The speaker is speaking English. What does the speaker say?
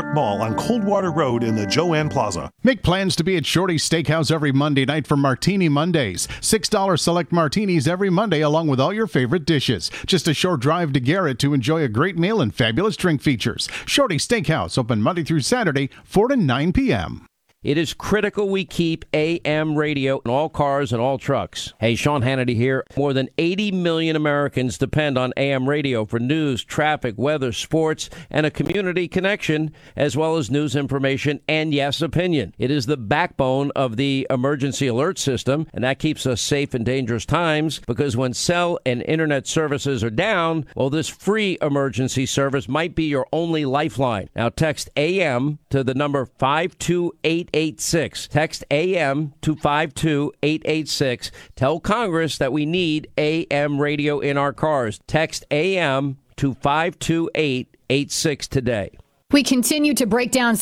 Historic Mall on Coldwater Road in the Joanne Plaza. Make plans to be at Shorty's Steakhouse every Monday night for Martini Mondays. $6 select martinis every Monday along with all your favorite dishes. Just a short drive to Garrett to enjoy a great meal and fabulous drink features. Shorty's Steakhouse, open Monday through Saturday, 4 to 9 p.m. It is critical we keep AM radio in all cars and all trucks. Hey, Sean Hannity here. More than 80 million Americans depend on AM radio for news, traffic, weather, sports, and a community connection, as well as news information and, yes, opinion. It is the backbone of the emergency alert system, and that keeps us safe in dangerous times because when cell and internet services are down, well, this free emergency service might be your only lifeline. Now, text AM to the number 52886. Text AM to 52886. Tell Congress that we need AM radio in our cars. Text AM to 52886 today. We continue to break down